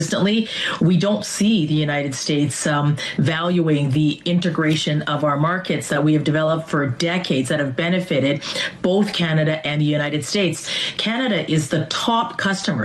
consistently, we don't see the United States valuing the integration of our markets that we have developed for decades that have benefited both Canada and the United States. Canada is the top customer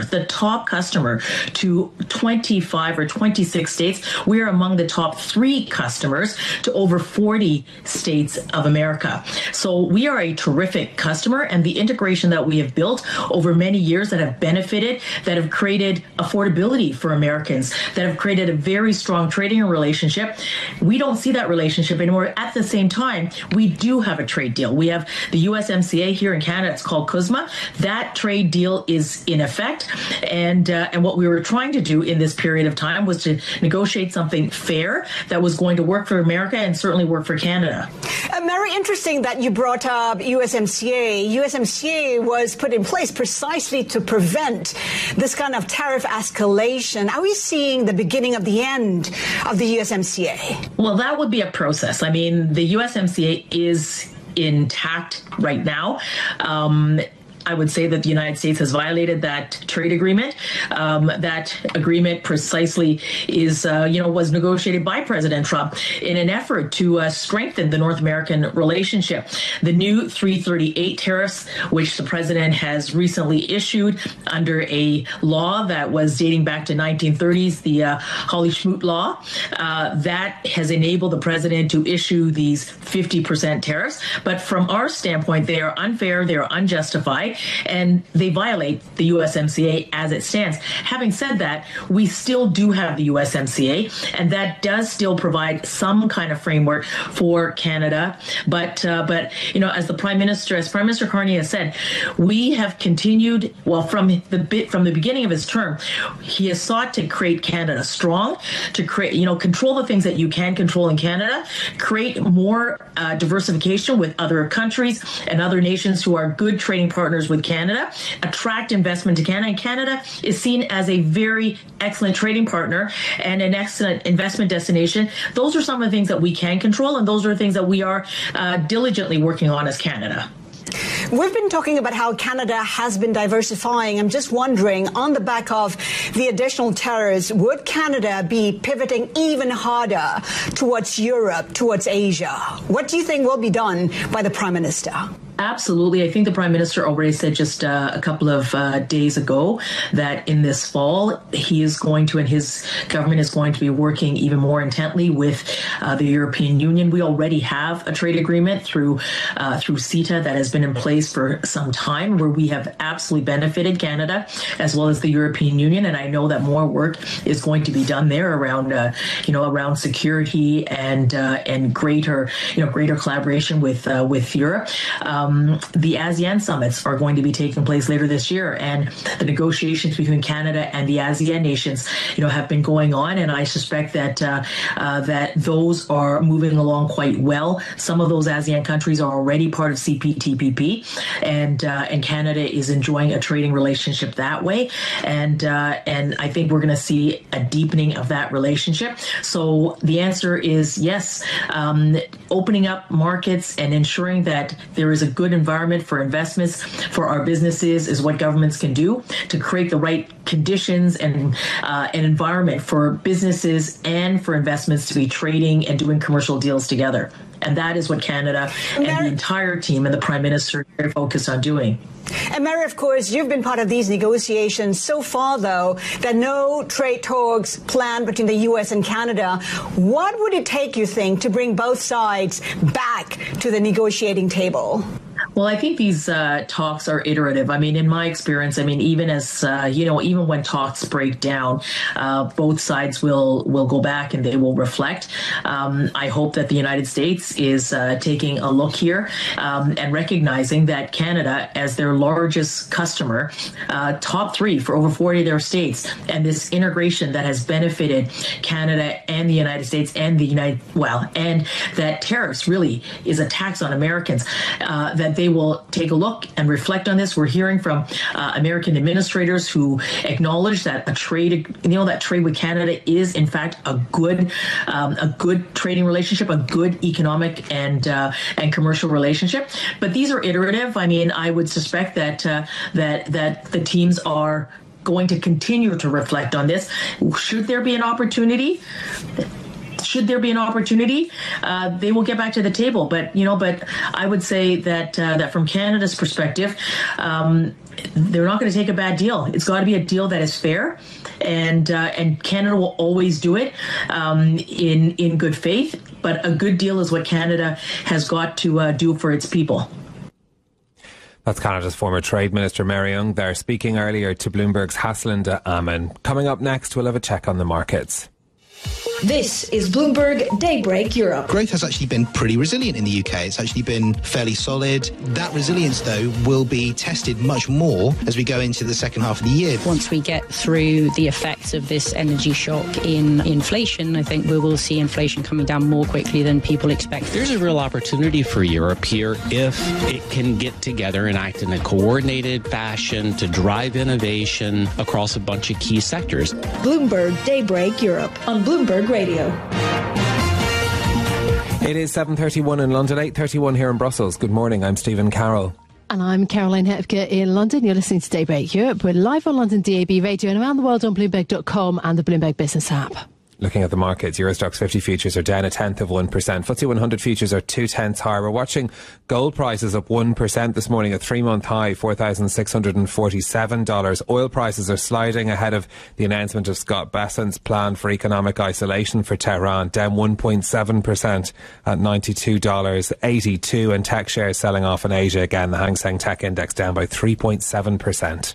to 25 or 26 states. We are among the top 3 customers to over 40 states of America. So we are a terrific customer, and the integration that we have built over many years that have benefited, that have created affordability for Americans, that have created a very strong trading relationship. We don't see that relationship anymore. At the same time, we do have a trade deal. We have the USMCA here in Canada. It's called CUSMA. That trade deal is in effect. And what we were trying to do in this period of time was to negotiate something fair that was going to work for America and certainly work for Canada. Very interesting that you brought up USMCA. USMCA was put in place precisely to prevent this kind of tariff escalation. Are we seeing the beginning of the end of the USMCA? Well, that would be a process. I mean, the USMCA is intact right now. I would say that the United States has violated that trade agreement. That agreement precisely is, was negotiated by President Trump in an effort to strengthen the North American relationship. The new 338 tariffs, which the president has recently issued under a law that was dating back to 1930s, the Hawley-Schmoot law, that has enabled the president to issue these 50% tariffs. But from our standpoint, they are unfair, they are unjustified, and they violate the USMCA as it stands. Having said that, we still do have the USMCA, and that does still provide some kind of framework for Canada. But as Prime Minister Carney has said, we have continued. Well, from the beginning of his term, he has sought to create Canada strong, to create, control the things that you can control in Canada, create more diversification with other countries and other nations who are good trading partners with Canada, attract investment to Canada. And Canada is seen as a very excellent trading partner and an excellent investment destination. Those are some of the things that we can control, and those are things that we are diligently working on as Canada. We've been talking about how Canada has been diversifying. I'm just wondering, on the back of the additional tariffs, would Canada be pivoting even harder towards Europe, towards Asia? What do you think will be done by the Prime Minister? Absolutely. I think the Prime Minister already said just a couple of days ago that in this fall, he is going to, and his government is going to be working even more intently with the European Union. We already have a trade agreement through CETA that has been in place for some time, where we have absolutely benefited Canada as well as the European Union. And I know that more work is going to be done there around, around security and greater collaboration with Europe. The ASEAN summits are going to be taking place later this year, and the negotiations between Canada and the ASEAN nations, have been going on, and I suspect that that those are moving along quite well. Some of those ASEAN countries are already part of CPTPP, and Canada is enjoying a trading relationship that way, and I think we're going to see a deepening of that relationship. So the answer is yes. Opening up markets and ensuring that there is a good environment for investments for our businesses is what governments can do to create the right conditions and an environment for businesses and for investments to be trading and doing commercial deals together. And that is what Canada and the entire team and the Prime Minister are focused on doing. And Mary, of course, you've been part of these negotiations. So far, though, there are no trade talks planned between the U.S. and Canada. What would it take, you think, to bring both sides back to the negotiating table? Well, I think these talks are iterative. I mean, in my experience, even as, even when talks break down, both sides will go back and they will reflect. I hope that the United States is taking a look here and recognizing that Canada, as their largest customer, top 3 for over 40 of their states, and this integration that has benefited Canada and the United States and and that tariffs really is a tax on Americans, that they will take a look and reflect on this. We're hearing from American administrators who acknowledge that that trade with Canada is in fact a good trading relationship, a good economic and commercial relationship. But these are iterative. I mean, I would suspect that that the teams are going to continue to reflect on this. Should there be an opportunity, they will get back to the table. But I would say that from Canada's perspective, they're not going to take a bad deal. It's got to be a deal that is fair, and Canada will always do it in good faith. But a good deal is what Canada has got to do for its people. That's Canada's former Trade Minister Mary Young there, speaking earlier to Bloomberg's Haslinda Ammon. Coming up next, we'll have a check on the markets. This is Bloomberg Daybreak Europe. Growth has actually been pretty resilient in the UK. It's actually been fairly solid. That resilience, though, will be tested much more as we go into the second half of the year. Once we get through the effects of this energy shock in inflation, I think we will see inflation coming down more quickly than people expect. There's a real opportunity for Europe here if it can get together and act in a coordinated fashion to drive innovation across a bunch of key sectors. Bloomberg Daybreak Europe on Bloomberg Radio. It is 7:31 in London, 8:31 here in Brussels. Good morning, I'm Stephen Carroll. And I'm Caroline Hepker in London. You're listening to Daybreak Europe. We're live on London DAB Radio and around the world on Bloomberg.com and the Bloomberg Business app. Looking at the markets, Eurostoxx 50 futures are down 0.1%. FTSE 100 futures are 0.2 higher. We're watching gold prices up 1% this morning, a 3-month high, $4,647. Oil prices are sliding ahead of the announcement of Scott Bessent's plan for economic isolation for Tehran, down 1.7% at $92.82. And tech shares selling off in Asia again. The Hang Seng Tech Index down by 3.7%.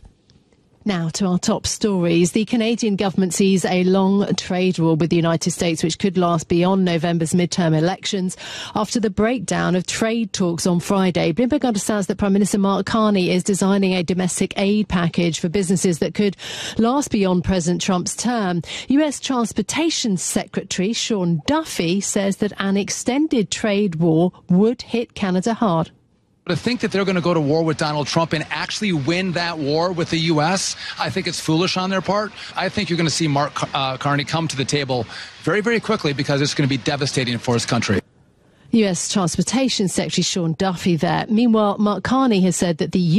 Now to our top stories. The Canadian government sees a long trade war with the United States, which could last beyond November's midterm elections after the breakdown of trade talks on Friday. Bloomberg understands that Prime Minister Mark Carney is designing a domestic aid package for businesses that could last beyond President Trump's term. US Transportation Secretary Sean Duffy says that an extended trade war would hit Canada hard. To think that they're going to go to war with Donald Trump and actually win that war with the U.S., I think it's foolish on their part. I think you're going to see Mark Carney come to the table very, very quickly because it's going to be devastating for his country. US Transportation Secretary Sean Duffy there. Meanwhile, Mark Carney has said that the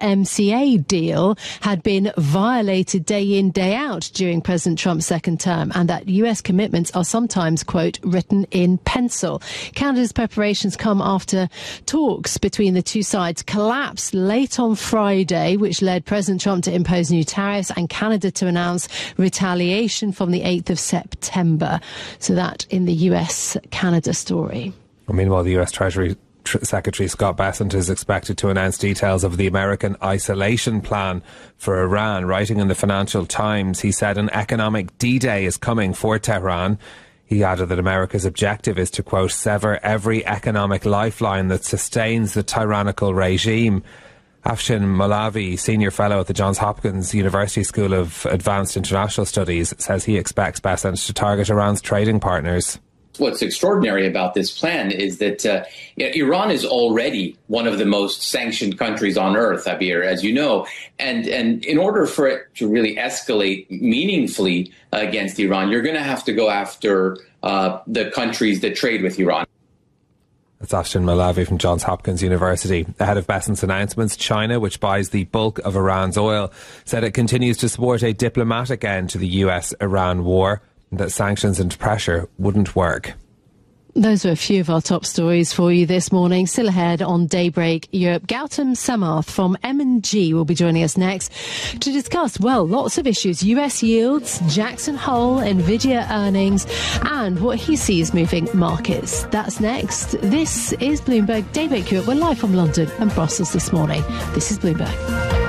USMCA deal had been violated day in, day out during President Trump's second term, and that US commitments are sometimes, quote, written in pencil. Canada's preparations come after talks between the two sides collapsed late on Friday, which led President Trump to impose new tariffs and Canada to announce retaliation from the 8th of September. So that in the US-Canada story. Meanwhile, the US Treasury Secretary Scott Bessent is expected to announce details of the American isolation plan for Iran. Writing in the Financial Times, he said an economic D-Day is coming for Tehran. He added that America's objective is to, quote, sever every economic lifeline that sustains the tyrannical regime. Afshin Molavi, Senior Fellow at the Johns Hopkins University School of Advanced International Studies, says he expects Bessent to target Iran's trading partners. What's extraordinary about this plan is that Iran is already one of the most sanctioned countries on earth, Abir, as you know. And in order for it to really escalate meaningfully against Iran, you're going to have to go after the countries that trade with Iran. That's Afshin Molavi from Johns Hopkins University. Ahead of Bessent's announcements, China, which buys the bulk of Iran's oil, said it continues to support a diplomatic end to the US-Iran war, that sanctions and pressure wouldn't work. Those are a few of our top stories for you this morning. Still ahead on Daybreak Europe, Gautam Samarth from M&G will be joining us next to discuss, well, lots of issues. US yields, Jackson Hole, Nvidia earnings, and what he sees moving markets. That's next. This is Bloomberg Daybreak Europe. We're live from London and Brussels this morning. This is Bloomberg.